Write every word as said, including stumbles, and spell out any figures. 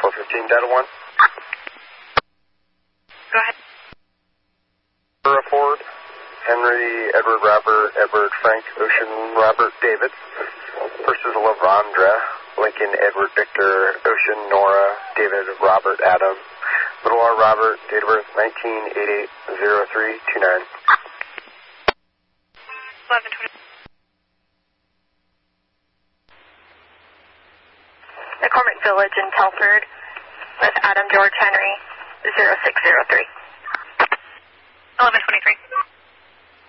four fifteen, Data one. Go ahead. Ford, Henry, Edward, Robert, Edward, Frank, Ocean, Robert, David. First is Lavondra, Lincoln, Edward, Victor, Ocean, Nora, David, Robert, Adam. Little R, Robert, date of birth nineteen eighty-eight oh three two nine. eleven twenty. McCormick Village in Telford with Adam George Henry, zero six zero three. eleven twenty-three.